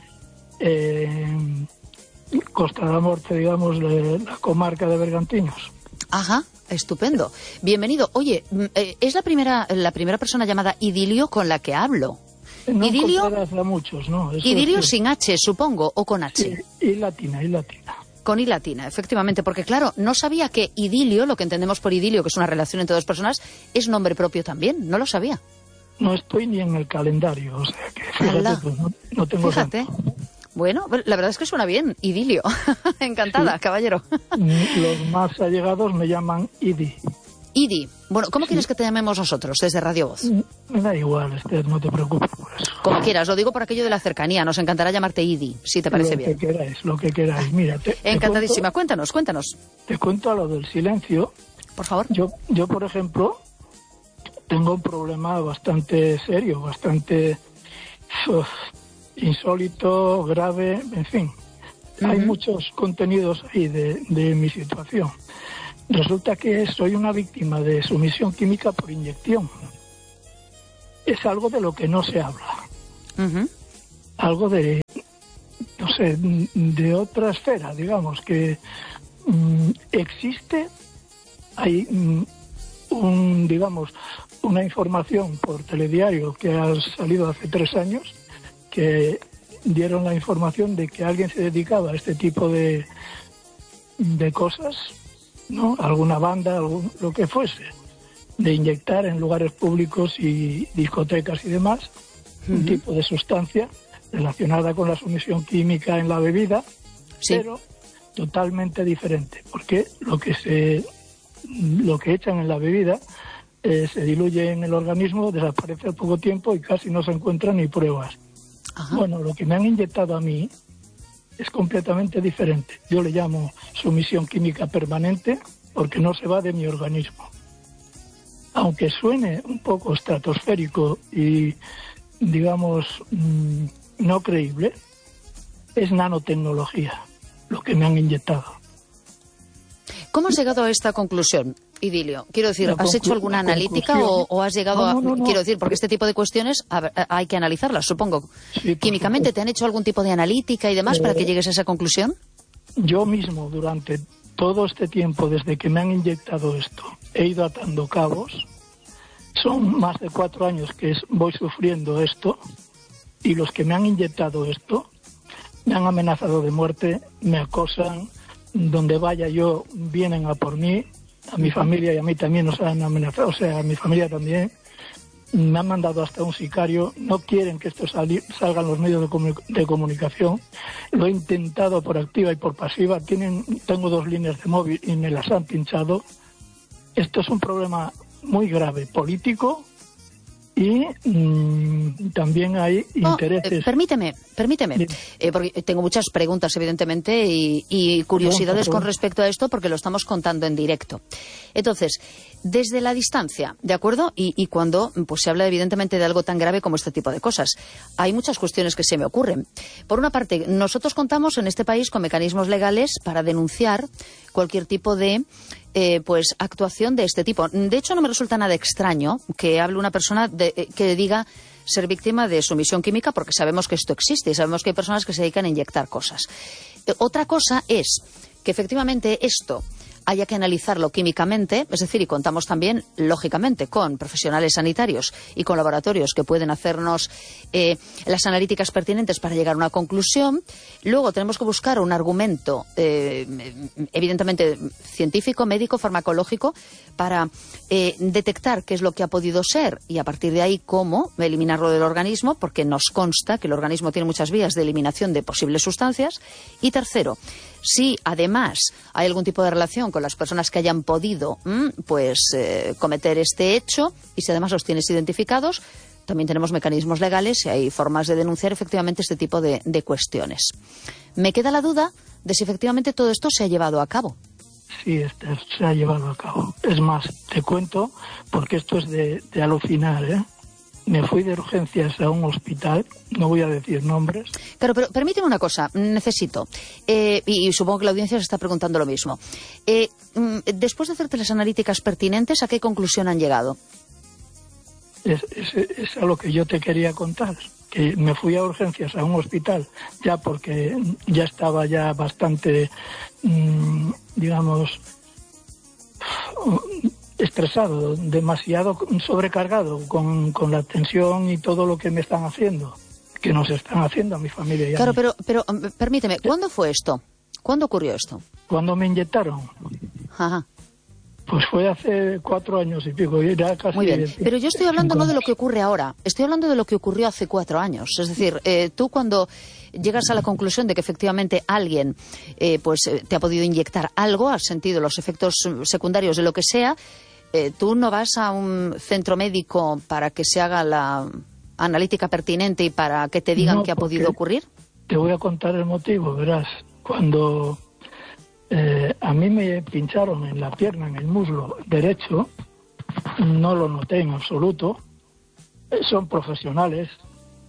Costa de la Morte, digamos, de la comarca de Bergantiños. Ajá, estupendo. Bienvenido. Oye, es la primera persona llamada Idilio con la que hablo. No Idilio, a muchos, ¿no? Eso Idilio es sin H, supongo, o con H. Sí, y latina. Con I latina, efectivamente, porque claro, no sabía que idilio, lo que entendemos por idilio, que es una relación entre dos personas, es nombre propio también, no lo sabía. No estoy ni en el calendario, o sea que fíjate, pues, no tengo Fíjate. Bueno, la verdad es que suena bien, idilio. Encantada, caballero. Los más allegados me llaman Idi. Idi. Bueno, ¿cómo quieres que te llamemos nosotros desde Radio Voz? Me da igual, Esther, no te preocupes por eso. Como quieras, lo digo por aquello de la cercanía. Nos encantará llamarte Idi, si te parece bien. Lo que queráis. Mira, encantadísima. Cuéntanos. Te cuento a lo del silencio. Por favor. Yo, por ejemplo, tengo un problema bastante serio, bastante insólito, grave, en fin. Hay muchos contenidos ahí de mi situación. Resulta que soy una víctima de sumisión química por inyección. Es algo de lo que no se habla. Algo de, no sé, de otra esfera, digamos, que existe. Hay una información por telediario que ha salido hace 3 años, que dieron la información de que alguien se dedicaba a este tipo de cosas, ¿no? Alguna banda, lo que fuese, de inyectar en lugares públicos y discotecas y demás un tipo de sustancia relacionada con la sumisión química en la bebida, pero totalmente diferente, porque lo que echan en la bebida se diluye en el organismo, desaparece al poco tiempo y casi no se encuentran ni pruebas. Bueno, lo que me han inyectado a mí es completamente diferente. Yo le llamo sumisión química permanente porque no se va de mi organismo. Aunque suene un poco estratosférico y, digamos, no creíble, es nanotecnología lo que me han inyectado. ¿Cómo has llegado a esta conclusión, Idilio? Quiero decir, ¿has hecho alguna analítica o has llegado a...? Quiero decir, porque este tipo de cuestiones hay que analizarlas, supongo. Sí, químicamente, supuesto. ¿Te han hecho algún tipo de analítica y demás para que llegues a esa conclusión? Yo mismo, durante todo este tiempo, desde que me han inyectado esto, he ido atando cabos. Son más de 4 años que voy sufriendo esto, y los que me han inyectado esto me han amenazado de muerte, me acosan, donde vaya yo vienen a por mí, a mi familia y a mí también nos han amenazado, o sea, a mi familia también. Me han mandado hasta un sicario, no quieren que esto salga en los medios de comunicación. Lo he intentado por activa y por pasiva. Tengo 2 líneas de móvil y me las han pinchado. Esto es un problema muy grave, político, y también hay intereses. Permíteme, porque tengo muchas preguntas, evidentemente, y curiosidades con respecto a esto, porque lo estamos contando en directo. Entonces, desde la distancia, ¿de acuerdo? Y cuando pues se habla evidentemente de algo tan grave como este tipo de cosas, hay muchas cuestiones que se me ocurren. Por una parte, nosotros contamos en este país con mecanismos legales para denunciar cualquier tipo de pues actuación de este tipo. De hecho, no me resulta nada extraño que hable una persona que diga ser víctima de sumisión química, porque sabemos que esto existe y sabemos que hay personas que se dedican a inyectar cosas. Otra cosa es que efectivamente esto haya que analizarlo químicamente, es decir, y contamos también, lógicamente, con profesionales sanitarios y con laboratorios que pueden hacernos las analíticas pertinentes para llegar a una conclusión. Luego tenemos que buscar un argumento, evidentemente, científico, médico, farmacológico, para detectar qué es lo que ha podido ser y a partir de ahí cómo eliminarlo del organismo, porque nos consta que el organismo tiene muchas vías de eliminación de posibles sustancias. Y tercero, si además hay algún tipo de relación con las personas que hayan podido cometer este hecho, y si además los tienes identificados, también tenemos mecanismos legales y hay formas de denunciar efectivamente este tipo de cuestiones. Me queda la duda de si efectivamente todo esto se ha llevado a cabo. Sí, Esther, se ha llevado a cabo. Es más, te cuento, porque esto es de alucinar, ¿eh? Me fui de urgencias a un hospital, no voy a decir nombres. Claro, pero permíteme una cosa, necesito, y supongo que la audiencia se está preguntando lo mismo. Después de hacerte las analíticas pertinentes, ¿a qué conclusión han llegado? Es a lo que yo te quería contar, que me fui a urgencias a un hospital, ya porque ya estaba ya bastante, digamos, estresado, demasiado sobrecargado con la tensión y todo lo que me están haciendo, que nos están haciendo a mi familia y a mí. Pero permíteme, ¿cuándo fue esto? ¿Cuándo ocurrió esto? ¿Cuándo me inyectaron? Ajá. Pues fue hace 4 años y pico, ya casi. Muy bien, pero yo estoy hablando no de lo que ocurre ahora, estoy hablando de lo que ocurrió hace 4 años. Es decir, tú cuando llegas a la conclusión de que efectivamente alguien te ha podido inyectar algo, has sentido los efectos secundarios de lo que sea, tú no vas a un centro médico para que se haga la analítica pertinente y para que te digan qué ha podido ocurrir. Te voy a contar el motivo, verás. Cuando a mí me pincharon en la pierna, en el muslo derecho, no lo noté en absoluto. Son profesionales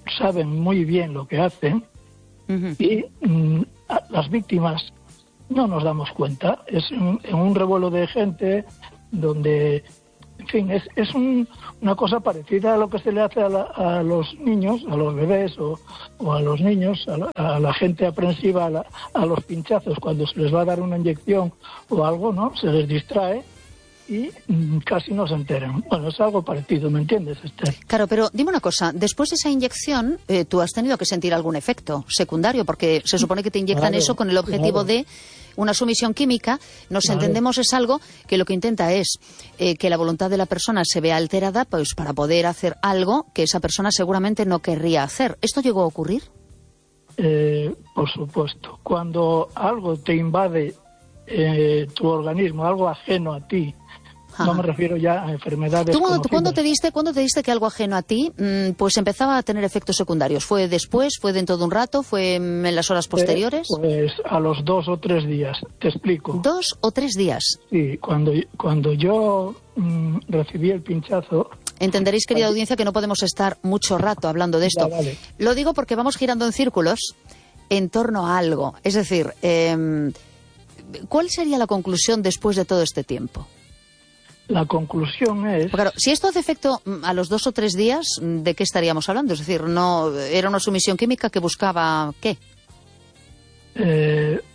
saben muy bien lo que hacen y las víctimas no nos damos cuenta. Es en un revuelo de gente donde, en fin, es una cosa parecida a lo que se le hace a los niños, a los bebés o a los niños, a la gente aprensiva, a los pinchazos cuando se les va a dar una inyección o algo, ¿no? Se les distrae y casi no se enteran. Bueno, es algo parecido, ¿me entiendes, Esther? Claro, pero dime una cosa, después de esa inyección, tú has tenido que sentir algún efecto secundario, porque se supone que te inyectan eso con el objetivo de una sumisión química. Nos entendemos, es algo que lo que intenta es que la voluntad de la persona se vea alterada, pues para poder hacer algo que esa persona seguramente no querría hacer. ¿Esto llegó a ocurrir? Por supuesto. Cuando algo te invade tu organismo, algo ajeno a ti, no me refiero ya a enfermedades. ¿Cuándo te diste que algo ajeno a ti pues empezaba a tener efectos secundarios? ¿Fue después? ¿Fue dentro de un rato? ¿Fue en las horas posteriores? Pues a los 2 o 3 días, te explico. 2 o 3 días. Sí, cuando yo recibí el pinchazo. Entenderéis, querida audiencia, que no podemos estar mucho rato hablando de esto. Ya, vale. Lo digo porque vamos girando en círculos en torno a algo. Es decir, ¿cuál sería la conclusión después de todo este tiempo? La conclusión es... Claro, si esto hace efecto a los 2 o 3 días, ¿de qué estaríamos hablando? Es decir, no era una sumisión química que buscaba ¿qué?